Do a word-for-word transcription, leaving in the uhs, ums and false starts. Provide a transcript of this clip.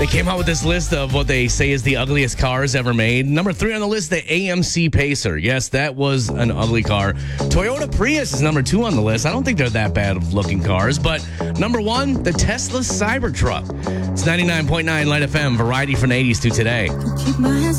They came out with this list of what they say is the ugliest cars ever made. Number three on the list, the A M C Pacer. Yes, that was an ugly car. Toyota Prius is number two on the list. I don't think they're that bad of looking cars. But number one, the Tesla Cybertruck. It's ninety-nine point nine Light F M, variety from the eighties to today. Keep my hands